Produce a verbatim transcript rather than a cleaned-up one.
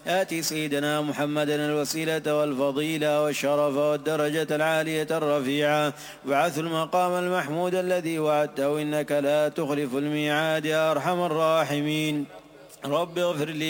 آت سيدنا محمدا الوسيلة والفضيلة والشرف والدرجة العالية الرفيعة وابعثه المقام المحمود الذي وعدته إنك لا تخلف الميعاد يا أرحم الراحمين. رب اغفر لي